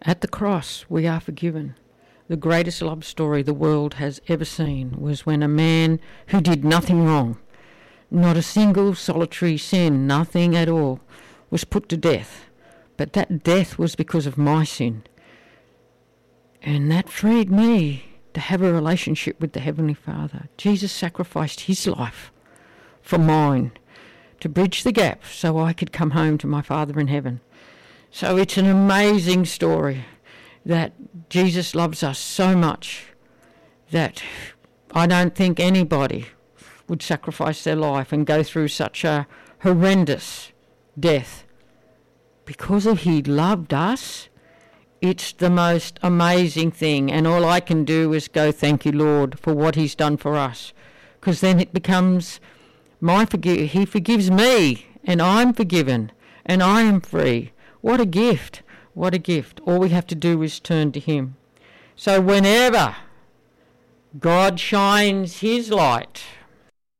At the cross, we are forgiven. The greatest love story the world has ever seen was when a man who did nothing wrong, not a single solitary sin, nothing at all, was put to death. But that death was because of my sin. And that freed me to have a relationship with the Heavenly Father. Jesus sacrificed his life for mine to bridge the gap so I could come home to my Father in heaven. So it's an amazing story that Jesus loves us so much that I don't think anybody would sacrifice their life and go through such a horrendous death. Because he loved us, it's the most amazing thing, and all I can do is go, thank you, Lord, for what he's done for us. Because then it becomes he forgives me, and I'm forgiven, and I am free. What a gift. What a gift. All we have to do is turn to him. So whenever God shines his light